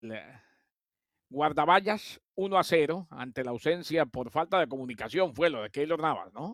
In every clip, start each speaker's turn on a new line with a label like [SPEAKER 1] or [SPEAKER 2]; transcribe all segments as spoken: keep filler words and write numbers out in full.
[SPEAKER 1] guardaballas uno a cero ante la ausencia por falta de comunicación, fue lo de Keylor Navas, ¿no?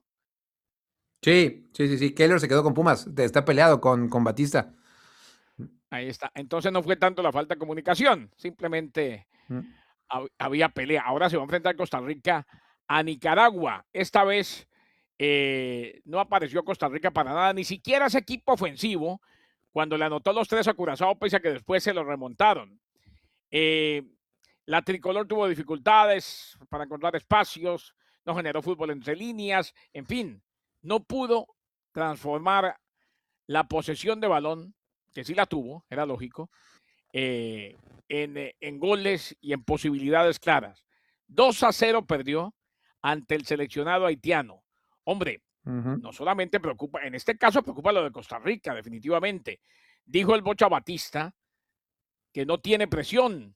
[SPEAKER 2] Sí, sí, sí, sí, Keylor se quedó con Pumas, está peleado con con Batista.
[SPEAKER 1] Ahí está. Entonces no fue tanto la falta de comunicación, simplemente
[SPEAKER 2] Mm.
[SPEAKER 1] ha había pelea. Ahora se va a enfrentar Costa Rica a Nicaragua. Esta vez, eh, no apareció Costa Rica para nada, ni siquiera ese equipo ofensivo, cuando le anotó los tres a Curazao, pese a que después se lo remontaron. Eh, la tricolor tuvo dificultades para encontrar espacios, no generó fútbol entre líneas, en fin, no pudo transformar la posesión de balón, que sí la tuvo, era lógico, eh, en, eh, en goles y en posibilidades claras. dos a cero perdió ante el seleccionado haitiano. Hombre,
[SPEAKER 2] Ujú.
[SPEAKER 1] no solamente preocupa, en este caso preocupa lo de Costa Rica, definitivamente. Dijo el Bocha Batista que no tiene presión.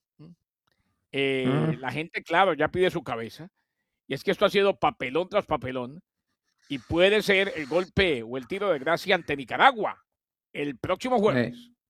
[SPEAKER 1] Eh,
[SPEAKER 2] Mm.
[SPEAKER 1] la gente, claro, ya pide su cabeza. Y es que esto ha sido papelón tras papelón. Y puede ser el golpe o el tiro de gracia ante Nicaragua el próximo
[SPEAKER 2] Eh.
[SPEAKER 1] jueves.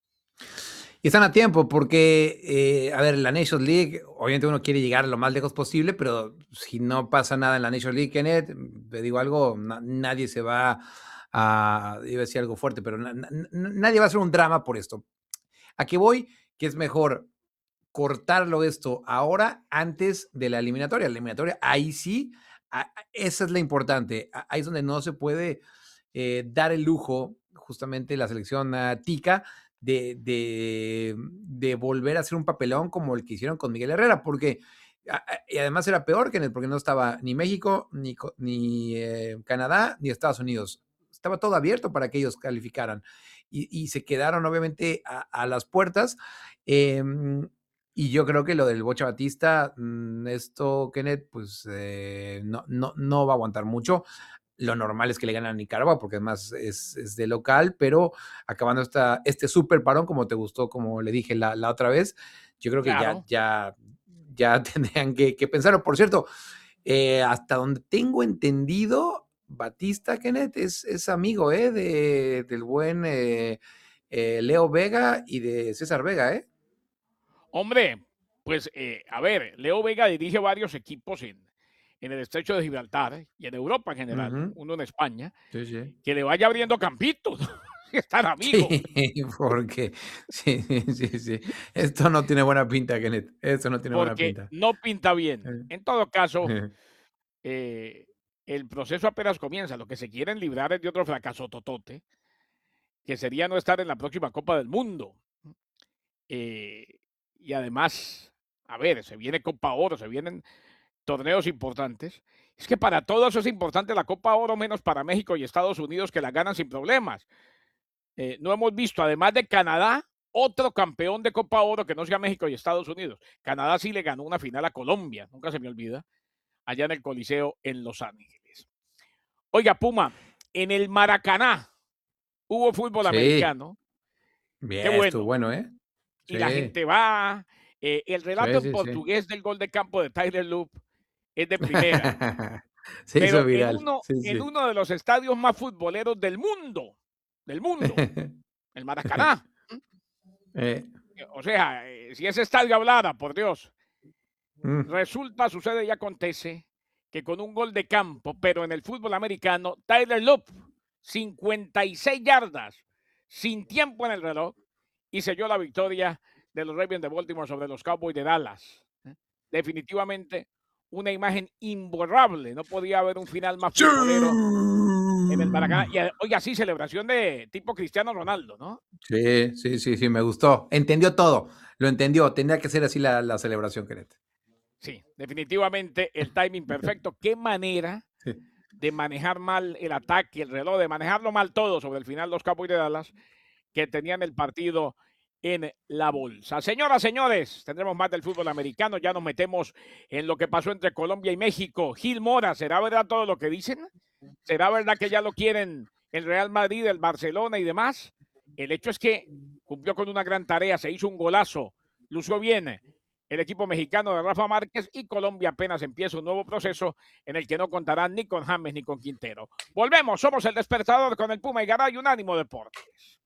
[SPEAKER 2] Y están a tiempo porque, eh, a ver, la Nations League, obviamente uno quiere llegar lo más lejos posible, pero si no pasa nada en la Nations League, Kenneth, te digo algo, na nadie se va a, iba a decir algo fuerte, pero na na nadie va a hacer un drama por esto. ¿A qué voy? Que es mejor cortarlo esto ahora antes de la eliminatoria. La eliminatoria, ahí sí, a esa es la importante. A ahí es donde no se puede, eh, dar el lujo, justamente la selección uh, tica, de de de volver a hacer un papelón como el que hicieron con Miguel Herrera, porque a a y además era peor, Kenneth, porque no estaba ni México, ni co ni, eh, Canadá, ni Estados Unidos. Estaba todo abierto para que ellos calificaran. Y y se quedaron, obviamente, a a las puertas, em, y yo creo que lo del Bocha Batista, mm, esto, Kenneth, pues, eh, no no no va a aguantar mucho. Lo normal es que le ganen a Nicaragua, porque además es es de local, pero acabando esta este súper parón, como te gustó, como le dije la la otra vez, yo creo que ya
[SPEAKER 1] Claro.
[SPEAKER 2] ya ya tendrían que que pensarlo. Por cierto, eh, hasta donde tengo entendido, Batista, Kenneth, es es amigo, eh, de del buen, eh eh, Leo Vega y de César Vega, ¿eh?
[SPEAKER 1] Hombre, pues, eh, a ver, Leo Vega dirige varios equipos en en el estrecho de Gibraltar y en Europa en general,
[SPEAKER 2] Ujú.
[SPEAKER 1] uno en España,
[SPEAKER 2] Sí, sí.
[SPEAKER 1] que le vaya abriendo campitos, si es tan amigo.
[SPEAKER 2] Sí, porque sí, sí, sí. Esto no tiene buena pinta, Kenneth, esto no tiene buena
[SPEAKER 1] Porque
[SPEAKER 2] pinta.
[SPEAKER 1] no pinta bien.
[SPEAKER 2] Eh.
[SPEAKER 1] En todo caso,
[SPEAKER 2] Eh.
[SPEAKER 1] eh, el proceso apenas comienza. Lo que se quieren librar es de otro fracasototote, que sería no estar en la próxima Copa del Mundo. Eh, y además, a ver, se viene Copa Oro, se vienen torneos importantes. Es que para todos es importante la Copa Oro, menos para México y Estados Unidos, que la ganan sin problemas. Eh, no hemos visto, además de Canadá, otro campeón de Copa Oro que no sea México y Estados Unidos. Canadá sí le ganó una final a Colombia, nunca se me olvida, allá en el Coliseo en Los Ángeles. Oiga, Puma, en el Maracaná hubo fútbol
[SPEAKER 2] Sí.
[SPEAKER 1] americano. Qué
[SPEAKER 2] Bien, estuvo
[SPEAKER 1] bueno.
[SPEAKER 2] bueno, ¿eh?
[SPEAKER 1] Y la
[SPEAKER 2] Sí.
[SPEAKER 1] gente va. Eh, el relato
[SPEAKER 2] Sí,
[SPEAKER 1] en
[SPEAKER 2] sí, sí.
[SPEAKER 1] portugués del gol de campo de Tyler Loop es de primera.
[SPEAKER 2] Se hizo
[SPEAKER 1] Pero en
[SPEAKER 2] viral.
[SPEAKER 1] uno,
[SPEAKER 2] Sí,
[SPEAKER 1] en
[SPEAKER 2] sí.
[SPEAKER 1] uno de los estadios más futboleros del mundo, del mundo, el Maracaná.
[SPEAKER 2] Eh.
[SPEAKER 1] O sea, eh, si ese estadio hablara, por Dios.
[SPEAKER 2] Mm.
[SPEAKER 1] Resulta, sucede y acontece que con un gol de campo, pero en el fútbol americano, Tyler Loop, cincuenta y seis yardas, sin tiempo en el reloj, y selló la victoria de los Ravens de Baltimore sobre los Cowboys de Dallas. Definitivamente una imagen imborrable. No podía haber un final más
[SPEAKER 2] ¡Sí!
[SPEAKER 1] futbolero en el Maracaná. Y, oiga, sí, celebración de tipo Cristiano Ronaldo, ¿no?
[SPEAKER 2] Sí, sí, sí, sí, me gustó. Entendió todo, lo entendió. Tenía que ser así la la celebración, Kenneth.
[SPEAKER 1] Sí, definitivamente el timing perfecto. Qué manera
[SPEAKER 2] Sí.
[SPEAKER 1] de manejar mal el ataque, el reloj, de manejarlo mal todo sobre el final los Cowboys de Dallas, que tenían el partido en la bolsa. Señoras, señores, tendremos más del fútbol americano. Ya nos metemos en lo que pasó entre Colombia y México. Gil Mora, ¿será verdad todo lo que dicen? ¿Será verdad que ya lo quieren el Real Madrid, el Barcelona y demás? El hecho es que cumplió con una gran tarea, se hizo un golazo, lució bien el equipo mexicano de Rafa Márquez, y Colombia apenas empieza un nuevo proceso en el que no contarán ni con James ni con Quintero. Volvemos, somos el despertador con el Puma y Garay, Unánimo Deportes.